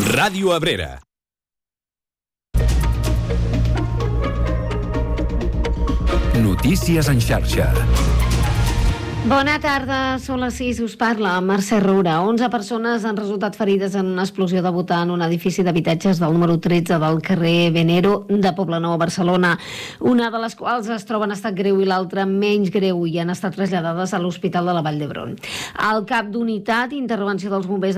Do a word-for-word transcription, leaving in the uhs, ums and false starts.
Ràdio Abrera. Notícies en xarxa. Bona tarda, són les sis, us parla Mercè Roura. onze persones han resultat ferides en una explosió de butà en un edifici d'habitatges del número tretze del carrer Venero de Poblenou, Barcelona. Una de les quals es troba en estat greu i l'altra menys greu i han estat traslladades a l'Hospital de la Vall d'Hebron. El cap d'unitat, intervenció dels bombers